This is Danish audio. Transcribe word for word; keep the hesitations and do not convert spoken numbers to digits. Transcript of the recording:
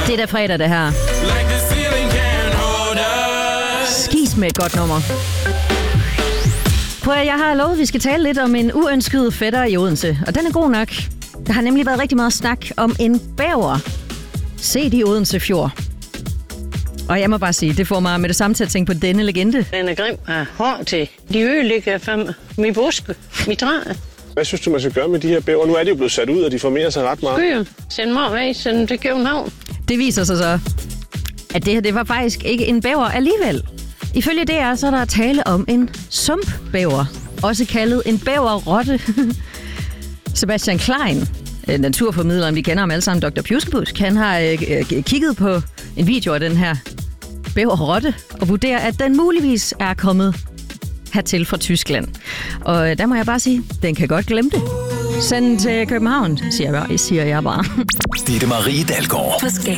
Det er da fredag, det her. Skis med et godt nummer. Prøv at, jeg har lovet, at vi skal tale lidt om en uønsket fætter i Odense. Og den er god nok. Der har nemlig været rigtig meget snak om en bæver set i Odense Fjord. Og jeg må bare sige, det får mig med det samme til at tænke på denne legende. Den er grim af hår til. De ødelægger for min buske, mit træ. Hvad synes du, man skal gøre med de her bæver? Nu er de jo blevet sat ud, og de formerer sig ret meget. Skyer. Send mig væk, send til København. Det viser sig så, at det her det var faktisk ikke en bæver alligevel. Ifølge D R så er der tale om en sumpbæver, også kaldet en bæverrotte. Sebastian Klein, naturformidleren, vi kender ham alle sammen, doktor Pjuskebusk, han har øh, kigget på en video af den her bæverrotte og vurderer, at den muligvis er kommet hertil fra Tyskland. Og der må jeg bare sige, den kan godt glemme det. Send til København, siger jeg, siger jeg bare. Ditte Marie Dalgaard.